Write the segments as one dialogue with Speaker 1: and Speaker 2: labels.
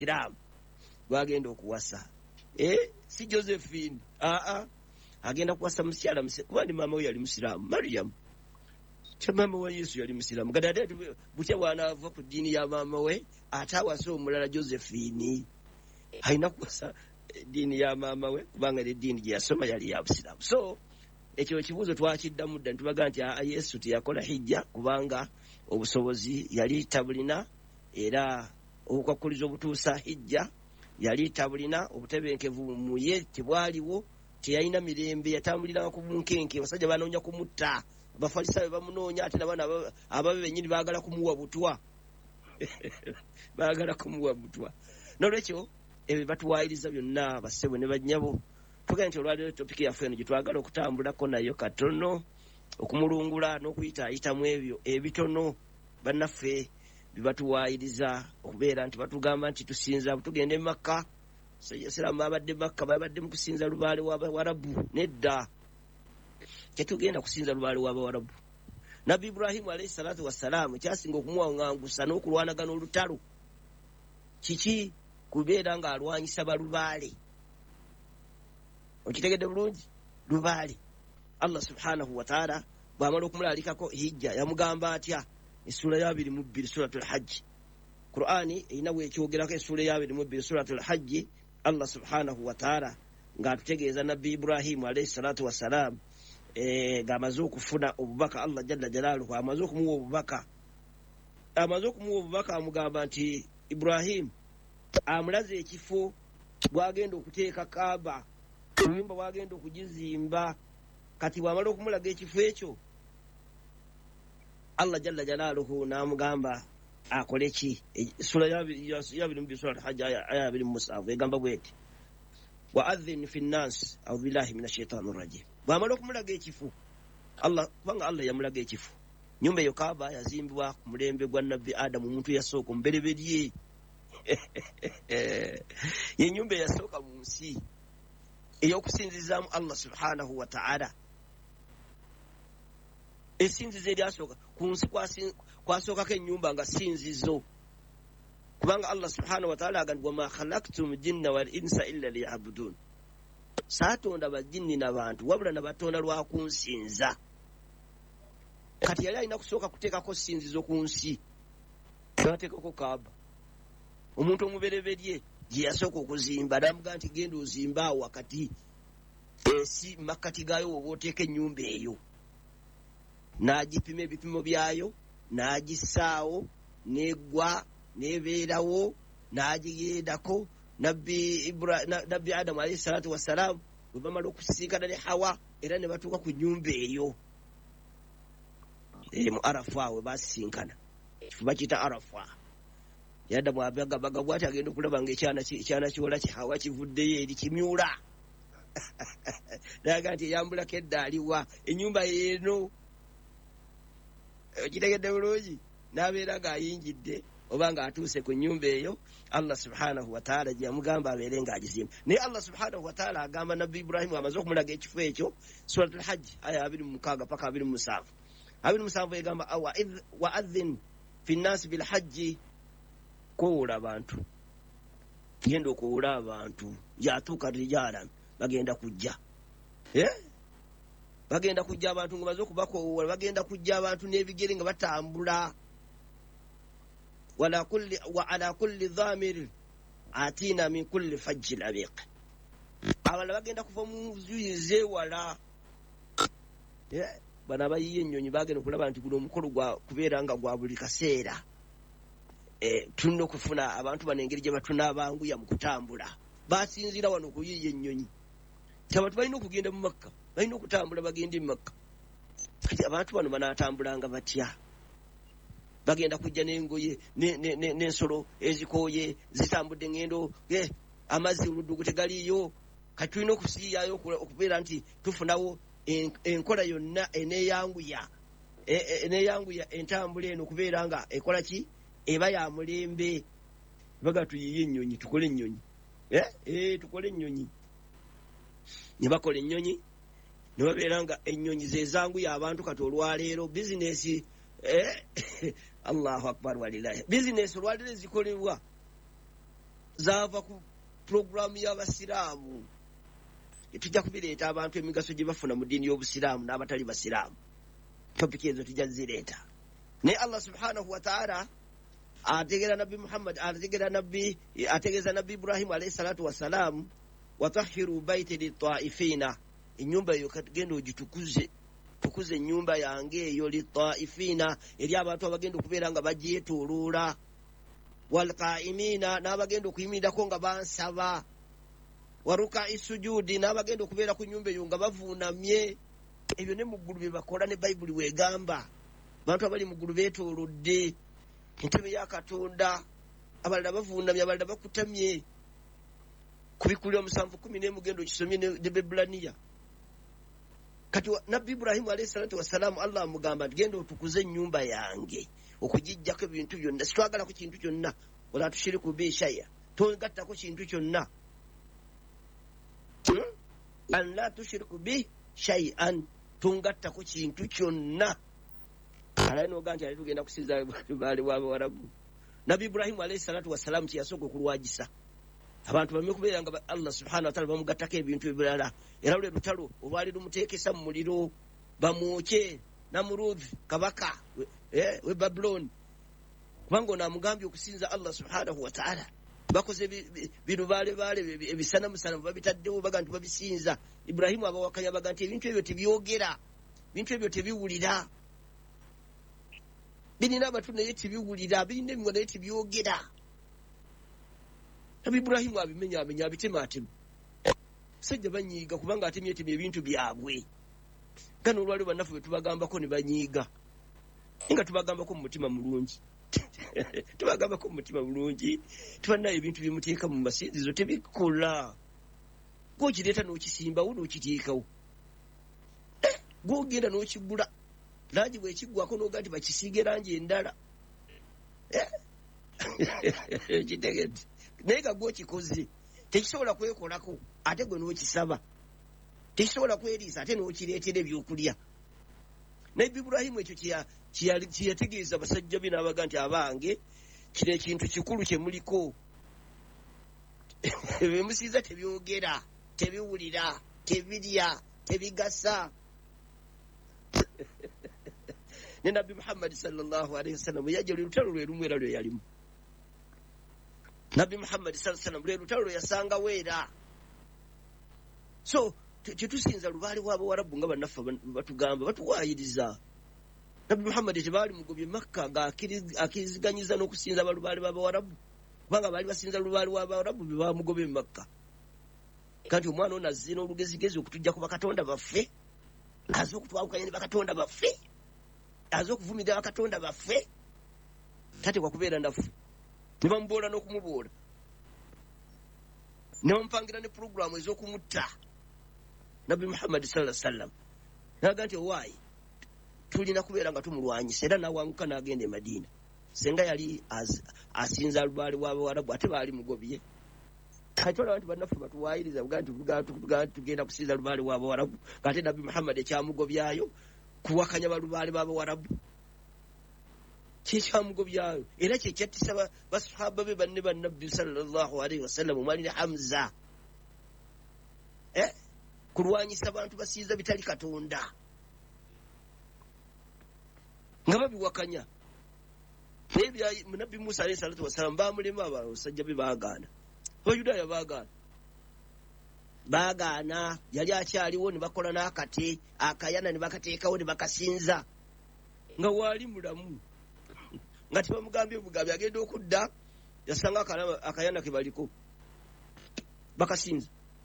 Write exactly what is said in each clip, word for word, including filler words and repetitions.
Speaker 1: musiramu gwagenda okuwasa eh si Josephine a a agenda kuwasa musyala kuba ni mama we yali musiramu Maryam cha mama wa Yesu yali musiramu gadade butya wanava ku dini ya mama we atawasa omulala Josephine haina kuwasa dini ya mama we kubanga le dini ya soma yali ya musiramu so ekyo ekibuzo twakiddamu dda ntubaga nti Yesu tiyakola hijja kubanga obusobozi yali tabulina era okwakuliza obutuusa hijja yali tabulina obutebenkevu muye tibwaliwo teyalina mirembe yatambulira ku bunkenke basajja banoonya kumutta abafalisayo bamunoonya ate nabana ababe benyini baagala kumuwa butwa baagala kumuwa butwa nolwekyo ebyo batuwaayiriza byonna basebo ne banyabo tugaye nti olwaliro topiki yaffe eno gyetwagala okutambulako nayo katono okumulungula n'okuyita ayitamu ebyo ebitono bannaffe bibatuwaayiriza okubeera nti batugamba nti tusinza tugende Makka Islam babadde Makka babadde mu kusinza lubaale w'Abawarabu nedda tetugenda kusinza lubaale w'Abawarabu Nabi Ibrahim alayhi salatu wassalamu kyasinga okumuwangusa n'okulwanagana olutalo kiki kubeera nga alwanyisa balubaale okitegedde bulungi lubaale Allah subhanahu wa ta'ala bw'amala okumulalikako hijja yamugamba atya esura ya abiri mu bbiri suratul hajj Qur'ani ina we kyogerako esura ya abiri mu bbiri suratul hajj Allah subhanahu wa ta'ala ng'atutegeeza Nabi Ibrahim alayhi salatu wassalam eh gamaze okufuna obubaka Allah jalla jalaluhu amaze okumuwa obubaka amaze okumuwa obubaka amugamba nti Ibrahim amulaze ekifo bwagenda okuteeka Kaaba nyumba bwagenda okugizimba kati bwamala okumulaga ekifo ekyo Allah jalla jalaluhu namugamba akole ki sura ya abiri mu sura al-hajj aya abiri mu musafu egamba bweti wa adhin fi an-nas aw billahi minash shaitanir rajim bwamala okumulaga ekifo Allah kubanga Allah yamulaga ekifo nyumba eyo Kaaba yazimbibwa ku mulembe gwa Nabbi Adamu omuntu yasooka mubereberye ye nyumba yasooka mu nsi eyokusinzizaamu Allah subhanahu wa ta'ala esinzizo eryasooka ku nsi kwasookako ennyumba nga sinzizo kubanga Allah subhanahu wa ta'ala agamba wa ma khalaqtum jinna wal insa illa liya'budun saatonda bajinni n'abantu wabula nabatonda lwa kunsinza kati yali alina kusooka kuteekako sinzizo ku nsi nateekako Kaaba omuntu omubereberye gye yasooka okuzimba namugaa nti genda ozimba awo wakati ensi makkati gaayo oba oteeka ennyumba eyo n'agipima ebipimo byayo n'agissaawo n'eggwa n'ebeerawo n'agigendako nabbi Ibrahim nabbi Adamu alayhi salatu wassalamu bwe bamala okusinkana ne Hawa era ne batuuka ku nnyumba eyo mu Arafa we basinkana kifuba kiyita Arafa yadda bwabaga baga bwati agenda okulaba ng'ekyana ekyana kiwola Hawa kivuddeyo eri kimyula naga nti eyambulako eddaaliwa ennyumba yeeno kitegedde bulungi n'abeera ng'ayingidde oba ng'atuuse ku nnyumba eyo Allah subhanahu wa ta'ala gye yamugamba abeere ng'agizimba naye Allah subhanahu wa ta'ala agamba Nabbi Ibrahim amaze okumulaga ekifo ekyo suratul hajj aya abiri mu mukaaga paka abiri mu musanvu abiri mu musanvu egamba wa adhin fi nnasi bil hajji kowola abantu genda okuwola abantu yatuuka rijalan bagenda kujja eh bagenda kujja abantu nga bazo kubakoowola bagenda kujja abantu n'ebigere nga batambula wala kulli wa ala kulli dhamir atina min kulli fajjil abiq abala bagenda kuva mu zuyize wala eh bana bayiye ennyonyi bagenda okulaba nti guno omukolo gwa kubeera nga gwa buli kaseera eh tulina okufuna abantu banengeri gye batunabanguya mu kutambula basinzira wano kuyiye ennyonyi abantu balina okugenda mu Makka balina okutambula bagende mu Makka kati abantu bano banatambulanga batya bagenda kujja n'engoye n'ensolo ezikooye zitambudde ngendo eh amazzi oludugu tegaliyo kati tulina okusiyayo okubeera nti tufunawo enkola yonna eneeyanguya eneeyanguya entambula eno okubeera nga ekola ki eba ya mulembe baga tuyiye ennyonyi tukole ennyonyi eh eh tukole ennyonyi ne bakola ennyonyi ne babeera nga ennyonyi zezanguya abantu kati olwaleero bizinesi eh Allahu akbar walilahi business olwalire zikolebwa zaava ku pulogulaamu y'abasiraamu tujja kubireeta abantu emigaso gye bafuna mu ddiini y'obusiraamu n'abatali basiraamu. Topiki ezo tujja zireeta naye Allah subhanahu wa ta'ala ategeera nabbi Muhammad ategeera nabbi ategeeza nabbi Ibrahim alayhi salatu wassalam watahhiru baiti litaifina, ennyumba eyo genda ogitukuze tukuze ennyumba yange eyo litaifina eri abantu abagenda okubeera nga bagyetooloola, walqaimina n'abagenda okuyimirirako nga bansaba, warukai sujudi n'abagenda okubeera ku nnyumba eyo nga bavuunamye. Ebyo ne mu ggulu bye bakola ne Bayibuli weegamba. Abantu abali mu ggulu beetoolodde entebe ya Katonda, abalala bavuunamye abalala bakutamye. Kubikulira musanvu kumi n'emu genda okisomye ne Bebulaniya. Kati nabbi Ibrahimu alayhi salatu wassalamu Allah amugamba nti genda otukuze ennyumba yange okugijjako ebintu byonna, sitwagalako kintu kyonna, wala tushiriku bi shay'a, tongattako kintu kyonna. An la tushiriku bi shay'an, tongattako kintu kyonna. Ala n'ogamba nti ali tugenda kusinza baali w'Abawarabu. Nabbi Ibrahimu alayhi salatu wassalamu kyeyasooka okulwagisa abantu bamwe kubeera nga Allah subhanahu wa ta'ala bamugattako ebintu ebirala, era lwe lutalo olwali lumuteekesa mu muliro bamwoke Namurudhi kabaka eh, we Babylon, kubanga ono amugambye okusinza Allah subhanahu wa ta'ala. Bakoze bino baale baale ebisana musana babitaddewo baga nti babisinza. Ibrahimu abawakanya baga nti ebintu ebyo tebyogera, ebintu ebyo tebiwulira, birina abatu naye tebiwulira, birina emimwa naye tebyogera. Nabi Ibrahimu abimenya amenya abitemaatemu. Sajja banyiiga kubanga atemye temye ebintu byabwe. Gano olwali bannaffe bwe tubagambako ne banyiiga. Nga tubagambako mu mutima mulungi. Tubagambako mu mutima mulungi. Tubanayo ebintu byemuteeka mu masinzizo tebikola. Gw'okireeta n'okisimbawo n'okiteekawo. Gw'ogenda n'okigula. Langi bw'ekiggwako n'oga nti bakisiige langi endala. Kitegedde. Naye nga gw'okikoze tekisobola kwekolako ate gwe n'okisaba. Tekisobola kweriisa ate n'okireetera ebyokulya. Naye Ibrahimu ekyo kyeyategeeza basajja be n'abaga nti abange kino ekintu kikulu kye muliko. Ebimusinza tebyogera, tebiwulira, tebirya, tebigasa. Ne Nabbi Muhammad sallallahu alayhi wasallam yajja lutalo lwe lumu era lwe yalimu. Nabbi Muhammad sallallahu alayhi wasallam lwe lutalo lwe yasanga weera. So tetusinza lubaali w'Abawarabu nga bannaffe batugamba batuwaayiriza. Nabbi Muhammad tebaali mugobye Makka ng'akiriziganyiza n'okusinza balubaali b'Abawarabu, kubanga baali basinza lubaali w'Abawarabu be bamugobye Makka. Kati omwana ono azze n'olugezigezi okutujja ku bakatonda baffe, aze okutwawukanya ne bakatonda baffe, aze okuvumirira bakatonda baffe, tatekwa kubeera naffe. Ne bamuboola n'okumuboola, ne bamupangira ne pulogulaamu ez'okumutta. Nabbi Muhammad sallallahu alaihi wasallam naga nti owaayi tulina kubeera nga tumulwanyisa, era n'awanguka n'agenda e Madiina. Senga yali asinza lubaali w'Abawarabu ate baali mugobye. Kati olaba nti bannaffe batuwaayiriza buga nti tugenda kusinza lubaali w'Abawarabu ng'ate Nabbi Muhammad ekyamugobyayo kuwakanya balubaali b'Abawarabu. Kyekyamugobyayo era kyekyattisa basahaba be banne bannabbi sallallahu alaihi wasallam omwali ne Hamza, eh kulwanyisa abantu basinza bitali Katonda nga babiwakanya. Naye Nabbi Musa alayhi salatu wassalam bamulema abasajja be baagaana, Abayudaaya baagaana baagaana yali akyaliwo ne bakola n'akate akayana ne bakateekawo ne bakasinza nga waali mulamu, nga tebamugambye bugambi agenda okudda yasanga akayana ke baliko bakasinza.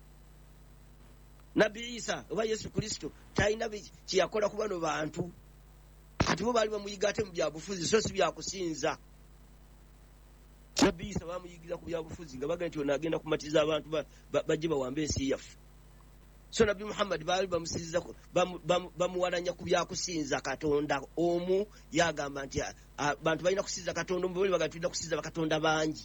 Speaker 1: Nabbi Isa oba Yesu Kristo talina kyeyakola ku bano bantu, kati bo baali bamuyiga ate mu byabufuzi so si byakusinza. Nabbi Isa bamuyigiza ku byabufuzi nga baga nti ono agenda kumatiza abantu bajje bawambe ensi yaffe. So Nabbi Muhammad baali bamusinziza bamuwalanya ku byakusinza Katonda omu, yagamba nti abantu balina kusinza Katonda omu, bali baga tulina kusinza bakatonda bangi.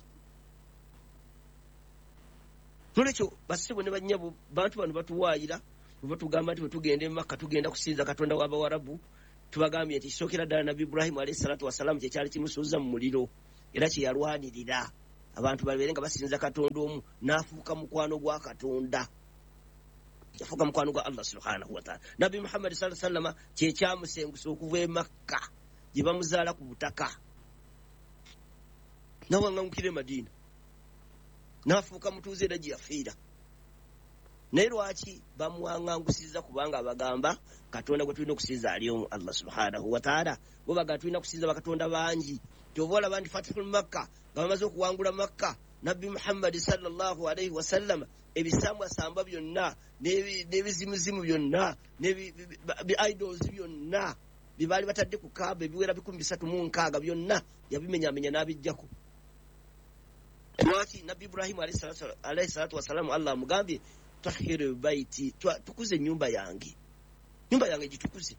Speaker 1: Nolwekyo basibwe ne bannyabo bantu bano batuwaayira bwe batugamba nti bwe tugenda e Makka tugenda kusinza Katonda w'Abawarabu, tubagambye nti kisookera ddala Nabbi Ibrahimu alayhi salatu wassalamu kyekyali kimusuuza mu muliro era kye yalwanirira. abantu babeere nga basinza katonda omu n'afuuka mukwano gwa katonda yafuuka mukwano gwa Allah subhanahu wa ta'ala. Nabbi Muhammad sallallahu alaihi wasallam kye kyamusengusa okuva e Makka gye bamuzaala ku butaka n'awaŋŋangukira e Madiina n'afuuka mutuuze era gye yafiira. Naye lwaki bamuwaŋŋangusiza? Kubanga abagamba katonda gwe tulina okusinza ali omu, Allah subhanahu wa ta'ala. Bo bagamba tulina kusinza bakatonda bangi. Kyova olaba nti Fatihul Makka nga bamaze okuwangula Makka, Nabbi Muhammad sallallahu alaihi wasallam ebisambwasambwa byonna n'ebizimuzimu byonna bi idols byonna bye baali batadde ku Kaaba ebiwera bikumi bisatu mu nkaaga byonna yabimenyamenya n'abijjako. Lwaki? Nabbi Ibrahim alayhi salatu wasalamu Allah amugambye tahiru baiti, tukuze nyumba yange, nyumba yange gitukuze.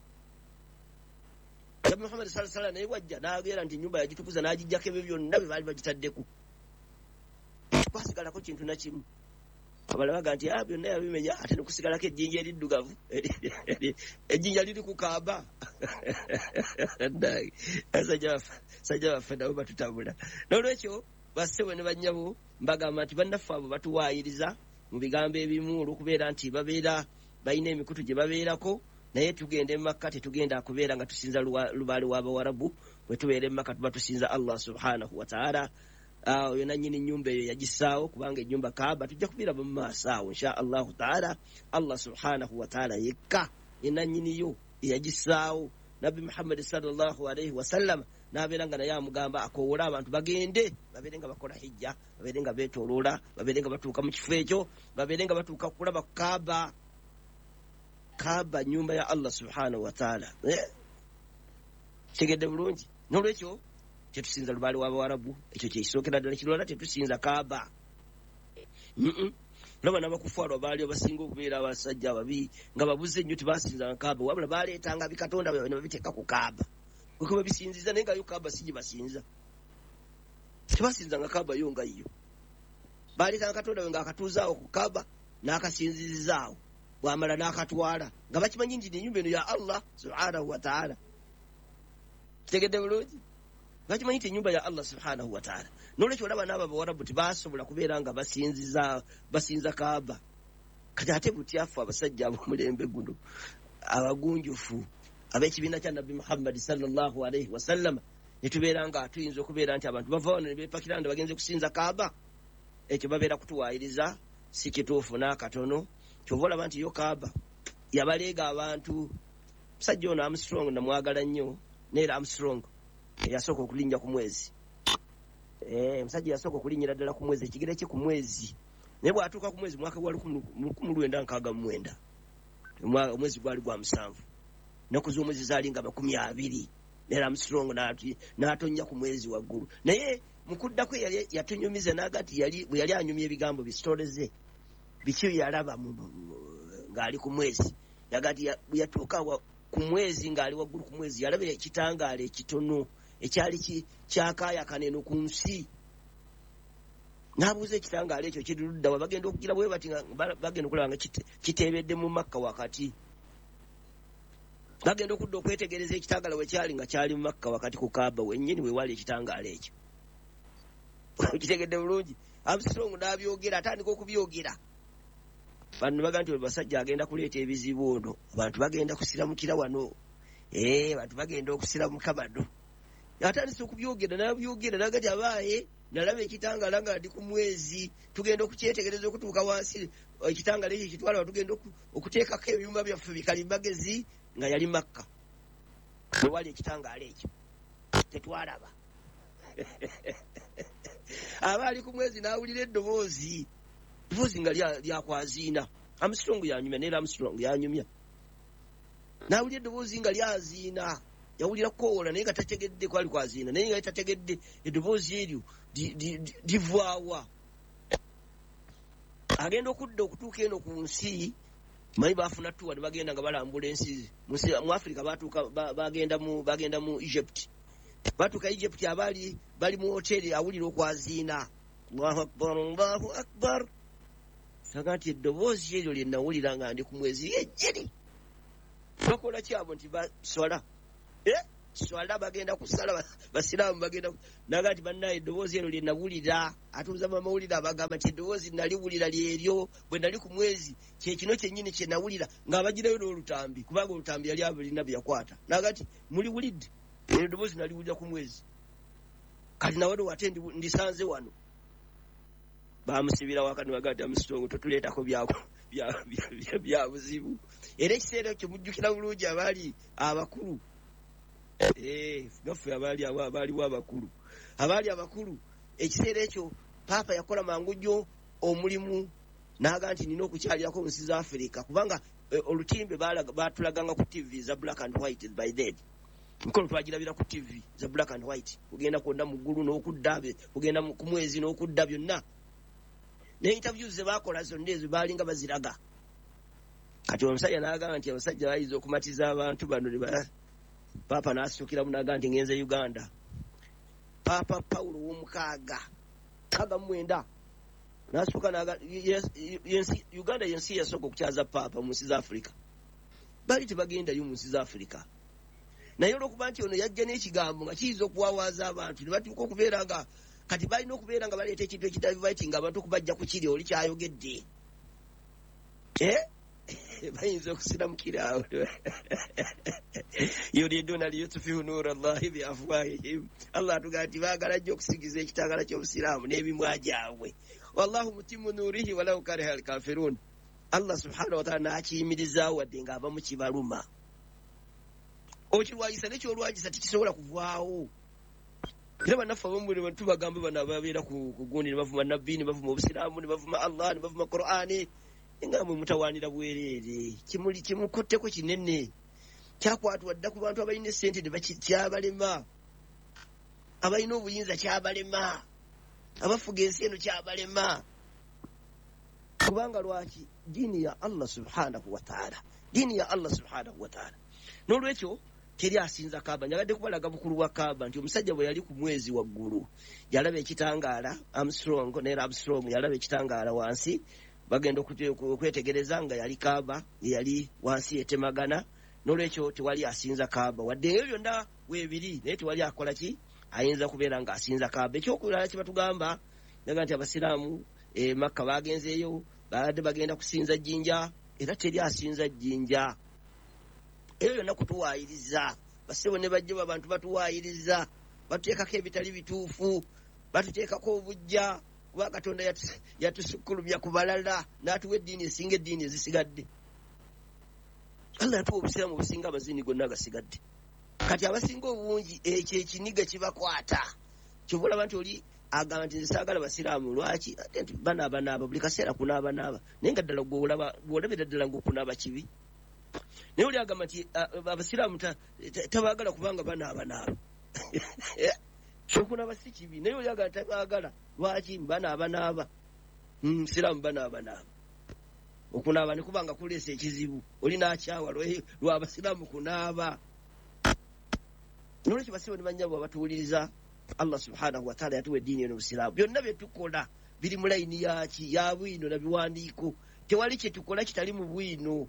Speaker 1: Nabbi Muhammad sallallahu alaihi wasallam naye wajja n'agera nti nyumba yagitukuza n'agijjako ebyo byonna bye baali bagitaddeku. Kwasigalako kintu na kimu. Abala baga nti ah byonna yabimenya ate n'okusigalako ejjinja eriddugavu ejjinja liri ku Kaaba. Sajja baffe nabo batutabula. N'olwekyo bassebo ne bannyabo mbagamba nti bannaffe abo batuwaayiriza mu bigambo ebimu olw'okubeera nti babeera balina emikutu gye babeerako, naye tugenda e Makka tetugenda kubeera nga tusinza lubaale w'Abawarabu. Bwe tubeera e Makka tuba tusinza Allah subhanahu wa ta'ala. Oyo nannyini nnyumba eyo yagisaawo, kubanga ennyumba Kaaba tujja kubiraba mu maaso awo insha Allahu ta'ala. Allah subhanahu wa ta'ala yekka ye nannyiniyo eyagisaawo. Nabbi Muhammad sallallahu alaihi wasallam n'abeera nga naye amugamba akoowola abantu bagende babeere nga bakola hijja, babeere nga beetooloola, babeere nga batuuka mu kifo ekyo, babeere nga batuuka kulaba Kaaba. Kaaba nyumba ya Allah subhanahu wa ta'ala. Tegedde bulungi. N'olwekyo tetusinza lubaale w'Abawarabu, ekyo kyekisookera ddala. Kirwala tetusinza Kaaba. Laba n'abakufaarwa baali abasinga okubeera abasajja ababi nga babuze nnyo tebasinzanga Kaaba, wabula baaleetanga bikatonda byabwe ne babiteeka ku Kaaba. Kuko babisinziza naye nga yo Kaaba si gye basinza. Tebasinzanga Kaaba yo nga yo. Baaleetanga katonda we ng'akatuuzaawo ku Kaaba n'akasinzizaawo, bw'amala n'akatwala nga bakimanyi nti ennyumba eno ya Allah subhanahu wa ta'ala. Kitegedde bulungi? Bakimanyi nti ennyumba ya Allah subhanahu wa ta'ala. N'olwekyo olaba n'abo Abawarabu tebasobola kubeera nga basinziza basinza Kaaba. Kati ate butyafu abasajja ab'omulembe guno abagunjufu ab'ekibiina kya Nabbi Muhammad sallallahu alaihi wasallam ne tubeera nga tuyinza okubeera nti abantu bava wano ne beepakira nti bagenze kusinza Kaaba. Ekyo babeera kutuwaayiriza, si kituufu n'akatono. Kyova olaba nti yo Kaaba yabaleega abantu. Musajja ono Armstrong namwagala nnyo, Neil Armstrong yasooka okulinnya ku mwezi. Eh, musajja yasooka okulinnyira ddala ku mwezi, ekigere kye ku mwezi. Naye bw'atuuka ku mwezi mwaka gwa lukumi lwenda nkaaga mu mwenda, omwezi gwali gwa musanvu, ennaku z'omwezi zaali nga makumi abiri. Neil Armstrong n'atonnya ku mwezi waggulu. Naye mu kudda kwe yali yatunyumiza n'aga nti yali bwe yali anyumya ebigambo bisitole ze biki yalaba ng'ali ku mwezi. Yaga nti bwe yatuuka ku mwezi ng'ali waggulu ku mwezi yalaba ekitangaala ekitono ekyali kyakaayakana eno ku nsi. N'abuuza ekitangaala ekyo kiri ludda wa, bagenda okugira bwe bati bagenda okulaba nga kiteebedde mu Makka wakati. Bagenda okudda okwetegereza ekitangaala we kyali nga kyali mu Makka wakati ku Kaaba wennyini we wali ekitangaala ekyo. Kitegedde bulungi? Armstrong n'abyogera, atandika okubyogera. Bano baga nti basajja agenda kuleeta ebizibu ono, abantu bagenda kusiramukira wano. Eh, abantu bagenda okusiramuka bano. Atandise okubyogera n'abyogera n'aga nti abaaye nalaba ekitangaala nga ndi ku mwezi, tugenda okukyetegereza okutuuka wansi. Ekitangaala ekyo kitwala tugenda okuteekako ebyuma byaffe bikalimbagezi nga yali Makka. We wali ekitangaala ekyo tetwalaba. Abaali ku mwezi n'awulira eddoboozi, eddoboozi nga lyakwaziina. Armstrong yanyumya, Neil Armstrong yanyumya. N'awulira eddoboozi nga lyaziina, yawulira kukoowola naye nga tategedde kwali kwaziina, naye nga tategedde eddoboozi eryo livaawa. Agenda okudda okutuuka eno ku nsi, manyi baafuna tuwa ne bagenda nga balambula ensi. Mu Africa baatuuka bagenda mu bagenda mu Egypt. Batuuka Egypt abaali bali mu hoteri awulira okwaziina. Allahu akbar, Allahu akbar. Saga nti eddoboozi eryo lye nawulira nga ndi ku mwezi yejjeri. Bakola kyabo nti basola. Eh? swala bagenda kusala basiraamu bagenda nagati bannaye eddoboozi ero lye nawulira atuuza mamawulire abagamba nti eddoboozi naliwulira lyeryo bwe nali ku mwezi kyekino kyennyini kye nawulira ng'abagirayo n'olutambi kubanga olutambi yali abulina bye yakwata nagati muliwulidde ero eddoboozi naliwulira ku mwezi kati nawano ate ndisanze wano bamusibira wakati bagati amustongo totuleetako byako bya buzibu era ekiseera ekyo mujjukira bulungi abaali abakulu Eh, gaffe abali abaliwo abakulu abali abakulu ekiseera ekyo paapa yakola mangujjo omulimu naga nti nina okukyalirako mu nsi za Africa kubanga eh, olutimbe batulaganga ku T V za black and white by then mukolo twagirabira ku T V za black and white kugenda kwonna mu ggulu n'okuddabe kugenda ku mwezi n'okudda byonna ne interviews ze bakola zonna ezo baalinga baziraga kati omusajja n'agamba nti abasajja bayiza okumatiza abantu bano ne ba Papa nasukira munaga nti ngenze Uganda. Papa Paulo w'omukaaga kaga mwenda nasuka naga yes, yes, Uganda yensi yasoko kukyaza papa mu nsi za Africa. Bali tebagenda yo mu nsi za Africa. Naye olwokuba nti ono yajja n'ekigambo nga kiyiza okuwawaza abantu ne batuuka okubeera nga kati balina okubeera nga baleeta ekintu ekitabivayitinga abantu okubajja ku kiri oli kyayogedde. Eh? bayinza okusiramukira awo yuriduna liyutfiu nura Allahi biafwahihim Allah atugamba nti baagala nnyo okusigiza ekitangala ky'obusiraamu n'ebimwa gyabwe wallahu mutimmu nurihi walau kariha alkafirun Allah subhanahu wa ta'ala n'akiyimirizaawo wadde ng'ava mu kibaluma okirwanyisa n'ekyolwanyisa tekisobola kuvaawo era bannaffe abamu ne tubagamba bano ababeera ku gundi ne bavuma nabbi ne bavuma obusiraamu ne bavuma Allah ne bavuma Qur'ani nga mwe mutawaanira bwereere kimuli kimukotteko kinene kyakwatwa dda ku bantu abalina essente ne bakyabalema abalina obuyinza kyabalema abafuga ensi eno kyabalema kubanga lwaki diini ya Allah subhanahu wa ta'ala diini ya Allah subhanahu wa ta'ala n'olwekyo teri asinza Kaaba nyagadde kubalaga bukulu bwa Kaaba nti omusajja bwe yali ku mwezi waggulu yalaba ekitangaala Armstrong ne Armstrong yalaba ekitangaala wansi bagenda okwetegereza nga yali Kaaba yali wansi etemagana n'olwekyo tewali asinza Kaaba wadde ebyo byonna weebiri naye tewali akola ki ayinza kubeera nga asinza Kaaba ekyokulala kye batugamba naga nti abasiraamu e Makka bagenzeeyo baadde bagenda kusinza jjinja era teri asinza jjinja ebyo byonna kutuwaayiriza basebo ne bajja abantu batuwaayiriza batuteekako ebitali bituufu batuteekako obujja kuba Katonda yatusukkulumya ku balala n'atuwa eddiini esinga eddiini ezisigadde Allah yatuwa obusiraamu obusinga amazini gonna agasigadde kati abasinga obungi ekyo ekiniga kibakwata kyova olaba nti oli agamba nti nze saagala basiraamu lwaki ate nti banaabanaaba buli kaseera kunaabanaaba naye nga ddala bw'olabira ddala ng'okunaaba kibi naye oli agamba nti abasiraamu tabaagala kubanga banaabanaaba kyokunaaba si kibi naye oli agala tabaagala lwaki banaabanaaba siraamu banaabanaaba okunaaba ne kubanga kuleesa ekizibu oli n'akyawa lw'abasiraamu kunaaba nolwekyo basibo ne bannyabo abatuwuliriza Allah subhanahu wa ta'ala yatuwa eddiini eno obusiraamu byonna bye tukola biri mu layini yaki ya bwino na biwandiiko tewali kye tukola kitali mu bwino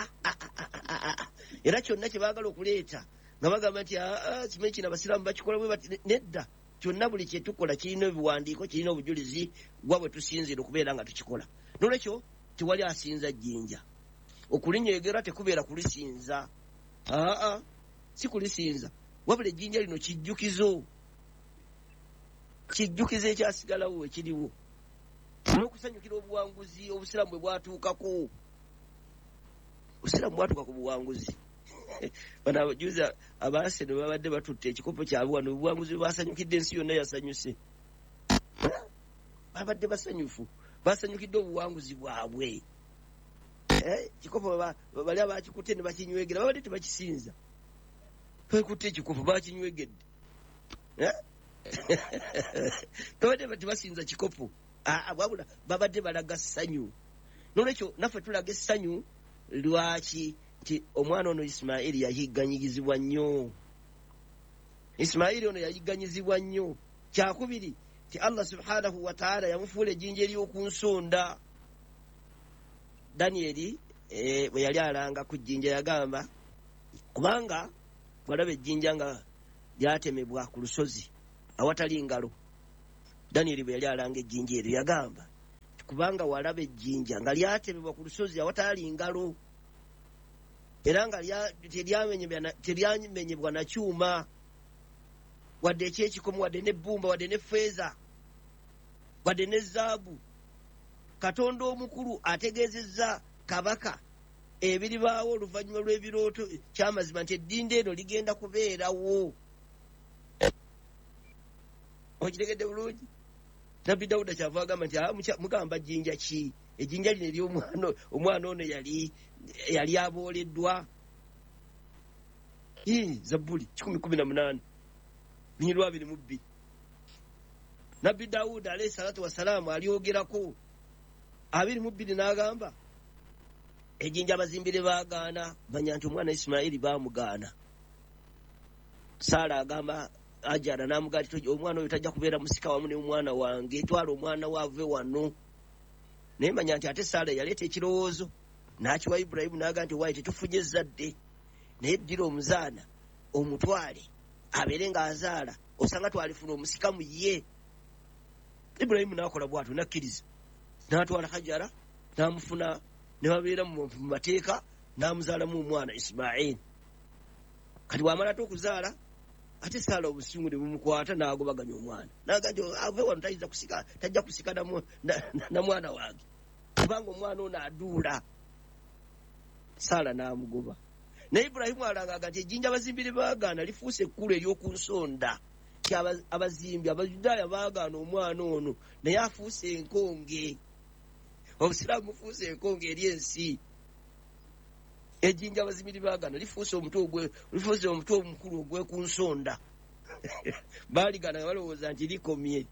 Speaker 1: era kyonna kye baagala okuleeta nga bagamba nti kimanyi kino abasiraamu bakikola bwe bati nedda kyonna buli kye tukola kirina ebiwandiiko kirina obujulizi gwa bwe tusinzira okubeera nga tukikola nolwekyo tewali asinza jjinja okulinyeegera tekubeera kulisinza aa si kulisinza wabula ejjinja lino kijjukizo kijjukizo ekyasigalawo ekiriwo n'okusanyukira obuwanguzi obusiraamu bwe bwatuukako obusiraamu bwatuuka ku buwanguzi bano abajuzi abaasene babadde batutte ekikopo kyabwe wano obuwanguzi bwe basanyukidde ensi yonna yasanyuse babadde basanyufu basanyukidde obuwanguzi bwabwe ekikopo bali abakikutte ne bakinywegera babadde tebakisinza twekutte ekikopo bakinywegedde babadde tebasinza kikopo wabula babadde balaga ssanyu n'olwekyo naffe tulaga essanyu lwaki nti omwana ono Ismaili yayigganyizibwa nnyo Ismaili ono yayigganyizibwa nnyo kyakubiri ti Allah subhanahu wa ta'ala yamufuula ejjinja ery'oku nsonda Danieli bwe yali alanga ku jjinja yagamba kubanga bwalaba ejjinja nga lyatemebwa ku lusozi awatali ngalo. Daniel bwe yali alanga ejjinja eryo yagamba kubanga walaba ejjinja nga lyatemebwa ku lusozi awatali ngalo era nga teryamenyebwa na kyuma wadde ekyekikomo wadde n'ebbumba wadde ne ffeeza wadde ne zaabu. Katonda omukulu ategeezezza kabaka ebiribaawo oluvannyuma lw'ebirooto kyamazima nti eddinda eno ligenda kubeerawo. Okitegedde bulungi? Nabbi Dawuda kyava agamba nti mugamba jjinja ki? Ejjinja lino ery'omwana omwana ono yali yali abooleddwa. Zabbuli kikumi kumi na munaana binyirwa abiri mu bbiri. Nabbi Dawuda alayhi salatu wassalaamu alyogerako abiri mu bbiri n'agamba ejjinja abazimbire baagaana manya nti omwana Isimayiri baamugaana. Saala agamba Ajara n'amugamba nti omwana oyo tajja kubeera musika wamu n'omwana wange, twala omwana waave wano. Naye manya nti ate Saala yaleeta ekirowoozo n'akiwa Ibulayimu n'agamba nti waayi tetufunye ezzadde naye ddira omuzaana omutwale abeere ng'azaala osanga twalifuna omusika mu ye. Ibulayimu n'akola bw'atyo n'akkiriza n'atwala Hajara n'amufuna ne babeera mu mateeka n'amuzaalamu omwana Isimayiri. Kati bw'amala okuzaala ate Saala obusungu ne bumukwata n'agobaganya omwana n'agamba nti ave wano tayinza kusika tajja kusika na mwana wange kubanga omwana ono aduula. Saala n'amugoba. Naye Ibulayimu alangaga nti ejjinja abazimbire baagaana lifuuse ekkulu ery'oku nsonda ti abazimbi Abayudaaya baagaana omwana ono naye afuuse enkonge. Obusiraamu bufuuse enkonge eri ensi. Ejjinja abazimbire baagaana lifuuse omutwe ogwe lifuuse omutwe omukulu ogw'eku nsonda. Baaligaana nga balowooza nti likomye.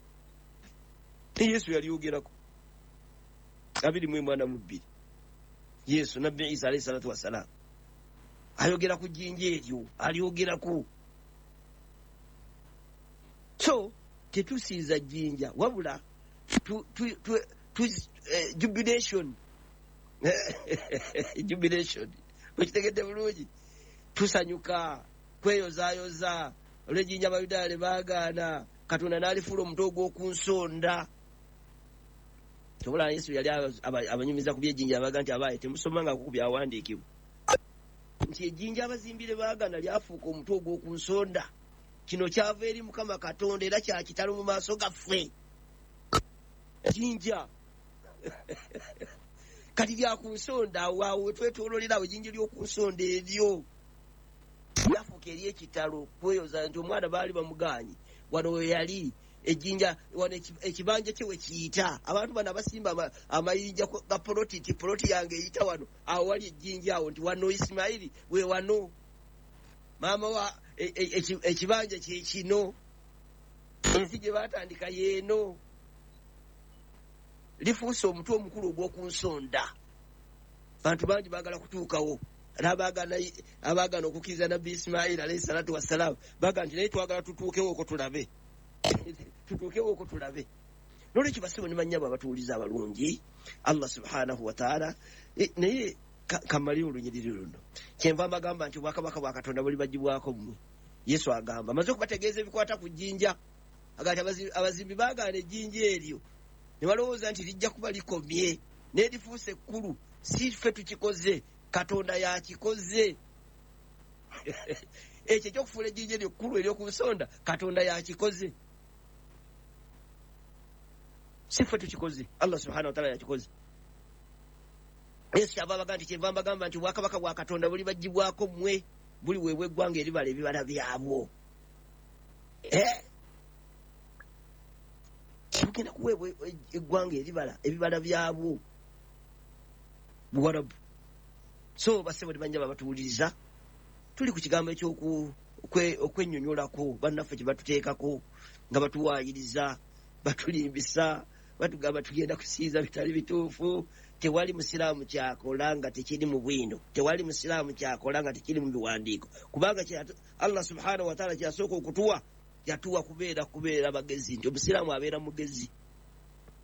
Speaker 1: Yesu yalyogerako abiri mu mwana mu bbiri. Yesu Nabbi Isa alayhi salatu wassalaamu ayogera ku jjinja eryo alyogerako. So tetusiiza jjinja wabula tu, tu, tu, tu, eh, jubilation jubilation okitegedde bulungi. Tusanyuka kweyozaayoza olw'ejjinja Abayudaaya lye baagaana Katonda n'alifuula omutwe ogw'oku nsonda. Tobula Yesu yali abanyumiza ku by'ejjinja abaga nti abaaye temusomangako ku byawandiikibwa nti ejjinja abazimbire baagaana lyafuuka omutwe ogw'oku nsonda. Kino kyava eri Mukama Katonda era kya kitalo mu maaso gaffe. Ejjinja kati lyaku nsonda waawe twetoololera ejjinja ly'oku nsonda eryo lyafuuka eri ekitalo kweyoza nti omwana baali bamugaanyi wano we yali ejjinja wano ekibanja kye we kiyita. Abantu bano abasimba amayinja ga poloti ti poloti yange eyita wano awo wali ejjinja awo nti wano Isimayiri we wano maama wa ekibanja kye kino ensi gye baatandika yeeno. Lifuuse omutwe omukulu ogw'oku nsonda. Abantu bangi baagala kutuukawo n'abaagana abaagana okukkiriza Nabbi Isimayiri alayhi salatu wassalaamu baagala nti naye twagala tutuukewo okwo tulabe tutuukewo okwo tulabe. N'olwekyo basibo ne bannyabo abatuuliza abalungi Allah subhanahu wa ta'ala. Naye kamali olunyiriri luno kyenva mbagamba nti obwakabaka bwa Katonda buli bagibwako mmwe. Yesu agamba amaze okubategeeza ebikwata ku jjinja agati abazimbi baagaana ejjinja eryo ne balowooza nti lijja kuba likomye naye lifuuse ekkulu. Si ffe tukikoze, Katonda yakikoze. Ekyo ekyokufuula ejjinja eryo kkulu ery'oku nsonda Katonda yakikoze. Si ffe tukikoze, Allah subhanahu wa ta'ala yakikoze. Yesu kyava abaga nti kyenva mbagamba nti obwakabaka bwa Katonda buli bagibwako mmwe buli weebwa eggwanga eribala ebibala byabwo. Bugenda kuweebwa eggwanga eribala ebibala byabwo Buwarabu. So basebo banja babatuuliriza tuli ku kigambo eky'okwennyonnyolako bannaffe kye batuteekako nga batuwaayiriza batulimbisa batugamba tugenda kusiiza bitali bituufu. Tewali musiraamu kyakola nga tekiri mu bwino. Tewali musiraamu kyakola nga tekiri mu biwandiiko. Kubanga Allah subhanahu wa ta'ala kyasooka okutuwa yatuwa kubeera kubeera bagezi nti omusiraamu abeera mugezi.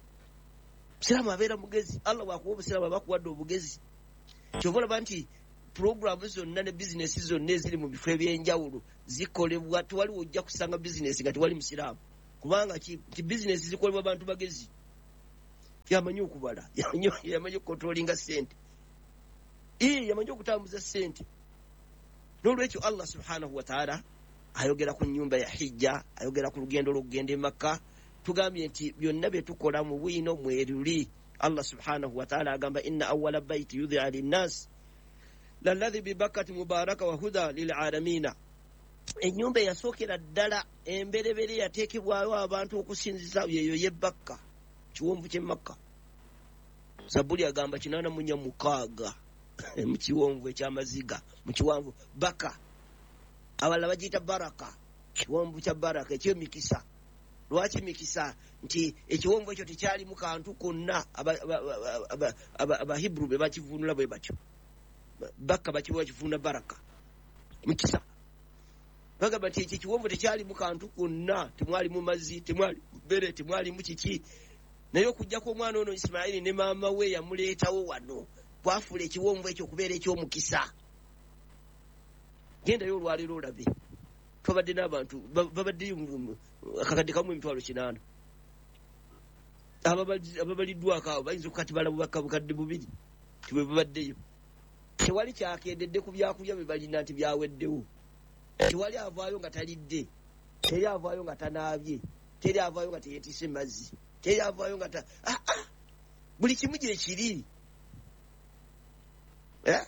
Speaker 1: Musiraamu abeera mugezi. Allah bw'akuwa obusiraamu aba akuwadde obugezi. Kyova olaba nti program zonna ne business zonna eziri mu bifo ebyenjawulo zikolebwa tewali ojja kusanga business nga tewali musiraamu kubanga ki, ki business zikolebwa abantu bagezi yamanyi okubala yamanyi okukontrolinga sente ii yamanyi okutambuza sente n'olwekyo Allah subhanahu wa ta'ala ayogera ku nyumba ya hijja ayogera ku lugendo lw'okugenda e Makka tugambye nti byonna bye tukola mu bwino mweruli Allah subhanahu wa ta'ala agamba inna awwala bayti yudhi'a linnas lalladhi bibakkati mubaraka wa huda lil alamina ennyumba yasookera ddala emberebere yateekebwayo abantu okusinziza yeyo yebbakka kiwonvu ky'e Makka Zabuli agamba kinaana munya mukaaga mu kiwonvu eky'amaziga mu kiwanvu baka abalala bagiyita baraka kiwonvu kya baraka eky'emikisa lwaki mikisa nti ekiwonvu ekyo tekyali mu kantu konna abahibru be bakivunula bwe batyo baka bakiwa kivuna baraka mikisa bagamba nti ekiwonvu tekyali mu kantu konna temwali mu mazzi temwali bere temwali mu kiki naye okujjako omwana ono Ismaili ne maama we yamuleetawo wano bwafula ekiwonvu ekyo okubeera eky'omukisa gendayo olwaleero olabe twabadde n'abantu babadde akakadde kamu emitwalo kinaana ababaliddwako abo bayinza okukatibala bukadde bubiri tibwe babaddeyo tewali kyakendedde ku byakulya bye balina nti byaweddewo tewali avaayo nga talidde teri avaayo nga tanaabye teri avaayo nga teyeetise mazzi teri avaayo nga ta ah, ah. buli kimu gye kiri eh?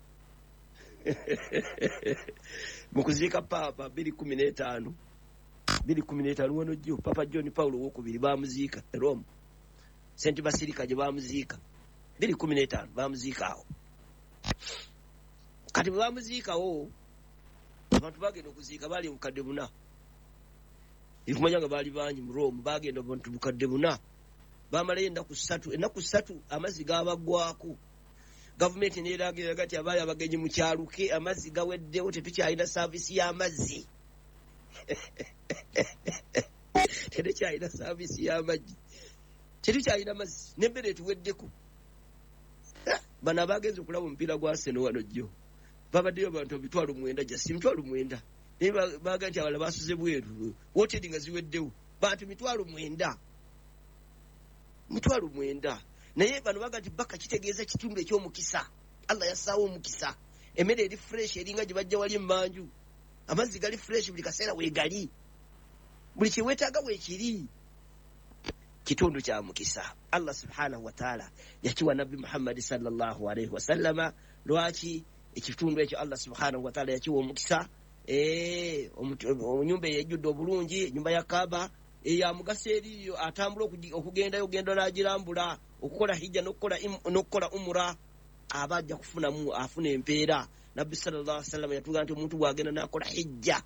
Speaker 1: mu kuziika paapa bbiri kumi n'etaano bbiri kumi n'etaano wano jjo papa John Paul owokubiri baamuziika e Rome Saint Basilica gye baamuziika bbiri kumi n'etaano baamuziika awo kati bwe baamuziikawo abantu bagenda okuziika baali mukadde buna ekumanya nga baali bangi mu Rome bagenda abantu mukadde buna baamalayo ennaku ssatu ennaku ssatu amazzi gaabagwako gavumenti neeragira gati abaali abagenyi mu kyaluke amazzi gaweddewo tetukyalina saavisi y'amazzi tetukyalina saavisi y'amazzi tetukyalina mazzi n'emmere etuweddeko bano abagenzi okulaba omupiira gwa Arsenal wano jjo babaddeyo abantu emitwalo mwenda jasi mitwalo mwenda naye baga nti abalala basuze bweru woteri nga ziweddewo bantu mitwalo mwenda mitwalo mwenda naye bano baga nti baka kitegeeza kitundu eky'omukisa Allah yassaawo omukisa emmere eri fresh eringa gye bajja wali emmanju amazzi gali fresh buli kaseera weegali buli kyeweetaaga weekiri kitundu kya mukisa Allah subhanahu wa ta'ala yakiwa nabbi Muhammad sallallahu alaihi wasallama lwaki ekitundu ekyo Allah subhanahu wa ta'ala yakiwa omukisa eh omunyumba yejjudde obulungi nyumba ya Kaaba eya mugaso eriyo atambula okugenda ogenda n'agirambula okukola hijja n'okukola n'okukola umra abajja kufunamu afuna empeera nabbi sallallahu alaihi wasallam yatuga nti omuntu bwagenda n'akola hijja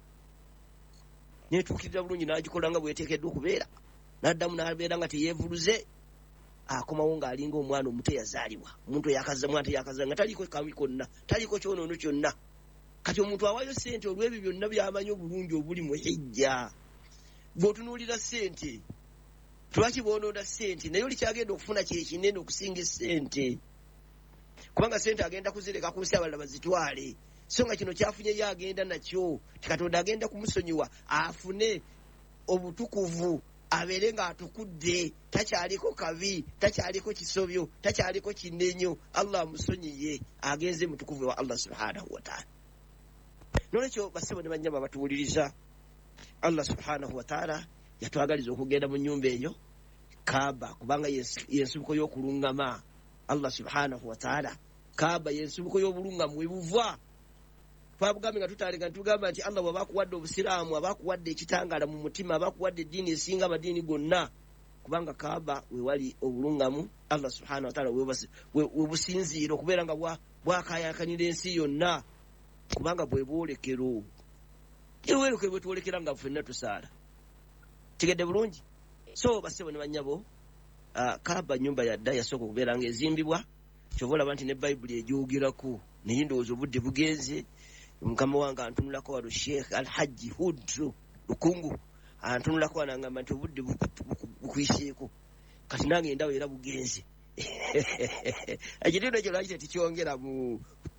Speaker 1: netuukirira bulungi n'agikola nga bweteekeddwa okubeera n'addamu n'abeera nga teyeevuluze akomawo ng'alinga omwana omuto eyazaalibwa omuntu eyakaza mwana teyakaza nga taliko kabi konna taliko kyonoono kyonna kati omuntu awaayo ssente olw'ebyo byonna by'amanyi obulungi obuli mu hijja bw'otunuulira ssente lwaki bw'onoona ssente naye oli kyagenda okufuna kye kinene okusinga essente kubanga ssente agenda kuzireka ku nsi abalala bazitwale so nga kino kyafunye ye agenda nakyo tikatonda agenda kumusonyiwa afune obutukuvu abeere ng'atukudde takyaliko kabi takyaliko kisobyo takyaliko kinenyo Allah amusonyiye agenze mutukuvu wa Allah subhanahu wa ta'ala nolwekyo basebo ne banyama batuwuliriza Allah subhanahu wa ta'ala yatwagaliza okugenda mu nnyumba eyo Kaaba kubanga yensibuko y'okulungama Allah subhanahu wa ta'ala Kaaba yensibuko y'obulungamu webuva twabugambe nga tutaalega ntugamba nti Allah wabakuwadde obusiraamu abakuwadde ekitangala mu mutima abakuwadde eddiini esinga amadiini gonna kubanga Kaaba wewali obulungamu Allah subhanahu wa ta'ala webusinziira okubeera nga bwakaayakanira ensi yonna kubanga bwe bwolekero eweeruke bwe twolekera nga ffenna tusaala tegedde bulungi so basebo ne bannyabo Kaaba nyumba yadda yasooka okubeera nga ezimbibwa kyova olaba nti ne Bayibuli ejogerako naye ndowooza obudde bugenze mukama wange antunulako wano Sheikh Alhaji Hudru Lukungu antunulako wanangamba nti obudde bukwiseeko kati nange ndawo era bugenze ekitindo ekyo lwaki tekikyongera mu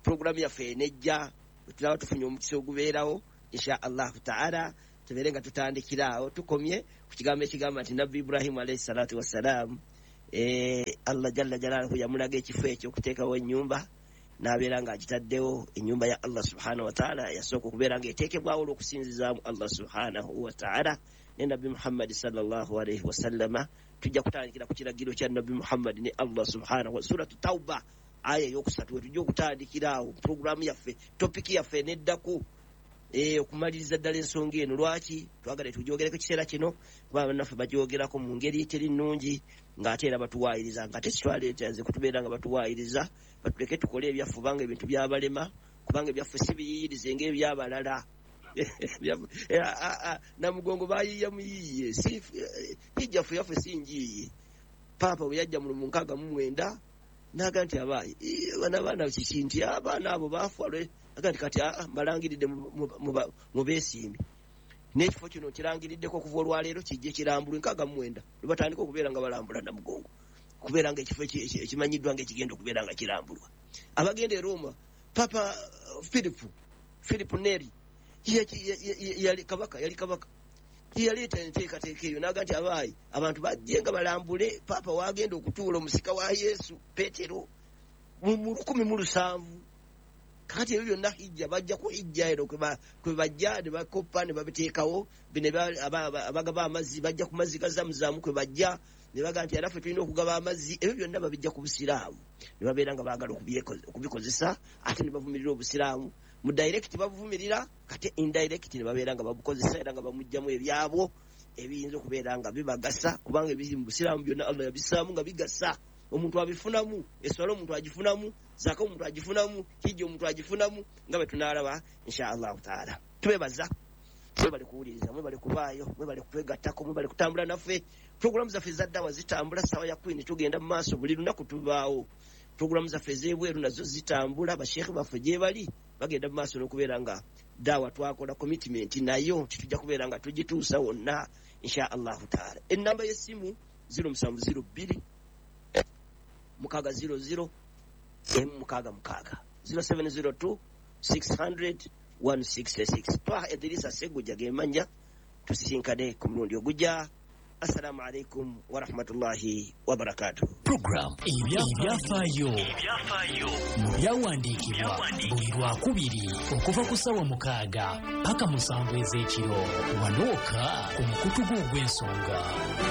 Speaker 1: program yaffe enejja tulaba tufunye omukisa ogubeerawo insha allahu taala tubeere nga tutandikiraawo tukomye ku kigambo ekigamba nti nabbi Ibrahimu alayhi salatu wassalamu eh, Allah jalla jalaluhu yamulaga ekifo ekyo okuteekawo ennyumba n'abeera ng'agitaddewo ennyumba ya Allah subhanahu wa ta'ala yasooka okubeera ng'eteekebwawo olw'okusinzizaamu Allah subhanahu wa ta'ala ne nabbi Muhammad sallallahu alayhi wasallama tujja kutandikira ku kiragiro kya nabbi Muhammad ne Allah subhanahu wa suratu Tauba aya eyokusatu tujja okutandikiraawo programu yaffe topiki yaffe neddako eh okumaliriza ddala ensonga eno lwaki twagala tujoogereko kiseera kino kuba bannaffe bajoogerako mu ngeri teri nnungi ng'ate era batuwaayiriza ng'ate kitwaleetaze kutubeera nga batuwaayiriza batuleke tukole ebyaffe kubanga ebintu byabalema kubanga ebyaffe si biyiyirize ng'ebyabalala namugongo bayiiya muyiiye si hijjaffe yaffe si njiiye paapa bwe yajja mu nkaaga mu mwenda n'aga nti abaayi bana baana kiki nti abaana abo baafa aga nti kati mbalangiridde mu beesiimi n'ekifo kino kirangiriddeko okuva olwaleero kijje kirambulwe nkaaga mu mwenda lwe batandika okubeera nga balambula namugongo okubeera nga ekifo ekimanyiddwa ng'ekigenda okubeera nga kirambulwa abagenda e Roma papa Philipu Philipu Neri yali kabaka yali kabaka yaleeta enteekateeka eyo n'aga nti abaayi abantu bajje nga balambule paapa waagenda okutuula omusika wa Yesu Peetero mu lukumi mu lusanvu kati ebyo byonna hijja bajja ku hijja ero kwe bajja ne bakoppa ne babiteekawo bine abagaba amazzi bajja ku mazzi gazamuzaamu kwe bajja ne baga nti alaffe tulina okugaba amazzi ebyo byonna babijja ku busiraamu ne babeera nga baagala okubikozesa ate ne bavumirira obusiraamu mu direct bavumirira kate indirect ne babeera nga babukozesa era nga bamujjamu ebyabwo ebiyinza okubeera nga bibagasa kubanga ebiri mu busiraamu byonna Allah yabisaamu nga bigasa omuntu abifunamu eswala omuntu agifunamu zaka omuntu agifunamu hijja omuntu agifunamu nga bwe tunaalaba insha allahu taala tubebaza mwebale kuwuliriza mwebale kubaayo mwebale kutwegattako mwebale kutambula naffe programu zaffe zaddawa zitambula sawa ya kwini tugenda mu maaso buli lunaku tubaawo programu zaffe ez'ebweru nazo zitambula basheekhe baffe gye bali bagenda mu maaso n'okubeera nga daawa twakola commitment nayo titujja kubeera nga tugituusa wonna insha allahu taala ennamba y'essimu zero musanvu zero bbiri mukaaga zero zero emu mukaaga mukaaga zero seven zero two six hundred one sixty six twaha Edirisa Segujja gemanya tusisinkane ku mulundi ogujja. Assalamu alaikum wa rahmatullahi wa barakatuh.
Speaker 2: Program ebyafaayo mu byawandiikibwa buli lwakubiri okuva ku ssaawa mukaaga paka musanvu ez'ekiro wanooka ku mukutu gw'ensonga.